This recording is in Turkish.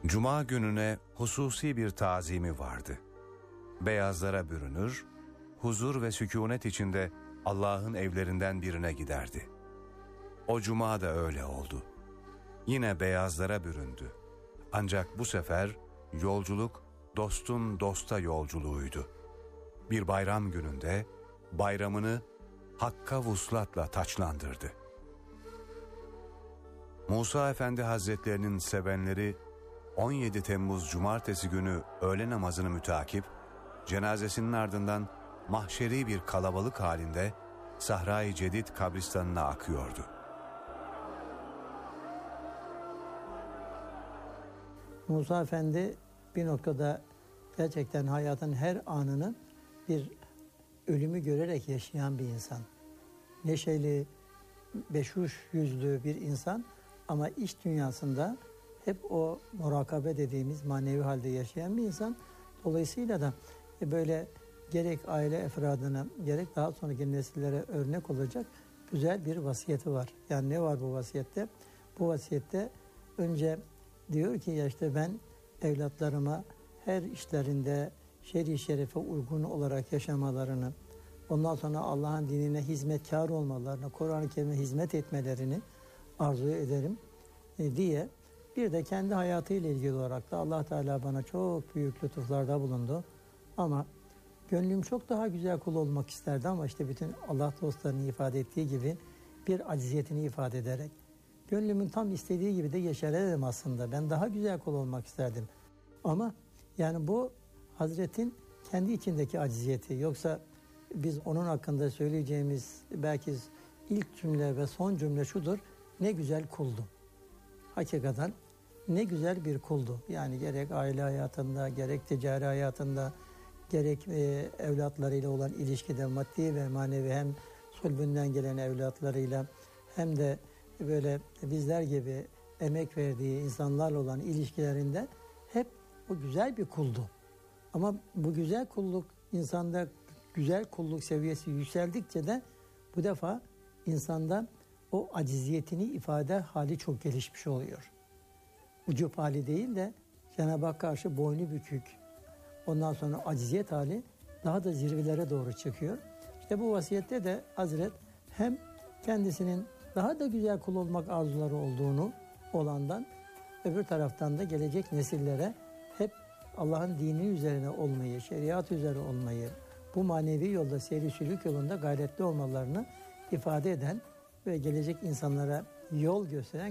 Cuma gününe hususi bir tazimi vardı. Beyazlara bürünür, huzur ve sükûnet içinde Allah'ın evlerinden birine giderdi. O cuma da öyle oldu. Yine beyazlara büründü. Ancak bu sefer yolculuk dostun dosta yolculuğuydu. Bir bayram gününde bayramını Hakk'a vuslatla taçlandırdı. Musa Efendi Hazretlerinin sevenleri 17 Temmuz Cumartesi günü öğle namazını mütakip, cenazesinin ardından mahşeri bir kalabalık halinde Sahra-i Cedid kabristanına akıyordu. Musa Efendi bir noktada gerçekten hayatın her anını bir ölümü görerek yaşayan bir insan. Neşeli, beşuş yüzlü bir insan ama iç dünyasında hep o murakabe dediğimiz manevi halde yaşayan bir insan. Dolayısıyla da böyle gerek aile efradına gerek daha sonraki nesillere örnek olacak güzel bir vasiyeti var. Yani ne var bu vasiyette? Bu vasiyette önce diyor ki ya işte ben evlatlarıma her işlerinde şer-i şerefe uygun olarak yaşamalarını, ondan sonra Allah'ın dinine hizmetkar olmalarını, Kur'an-ı Kerim'e hizmet etmelerini arzu ederim diye bir de kendi hayatıyla ilgili olarak da Allah Teala bana çok büyük lütuflarda bulundu. Ama gönlüm çok daha güzel kul olmak isterdi ama işte bütün Allah dostlarının ifade ettiği gibi bir acziyetini ifade ederek gönlümün tam istediği gibi de yaşarım aslında. Ben daha güzel kul olmak isterdim. Ama yani bu Hazret'in kendi içindeki acziyeti. Yoksa biz onun hakkında söyleyeceğimiz belki ilk cümle ve son cümle şudur. Ne güzel kuldu. Hakikaten ne güzel bir kuldu. Yani gerek aile hayatında, gerek ticari hayatında, gerek evlatlarıyla olan ilişkide maddi ve manevi hem sulbünden gelen evlatlarıyla hem de böyle bizler gibi emek verdiği insanlarla olan ilişkilerinde hep o güzel bir kuldu. Ama bu güzel kulluk insanda güzel kulluk seviyesi yükseldikçe de bu defa insanda o aciziyetini ifade hali çok gelişmiş oluyor. Ucup hali değil de Cenab-ı Hak karşı boynu bükük. Ondan sonra aciziyet hali daha da zirvelere doğru çıkıyor. İşte bu vasiyette de Hazret hem kendisinin daha da güzel kul olmak arzuları olduğunu olandan öbür taraftan da gelecek nesillere hep Allah'ın dini üzerine olmayı, şeriat üzere olmayı, bu manevi yolda seyri sülük yolunda gayretli olmalarını ifade eden ve gelecek insanlara yol gösteren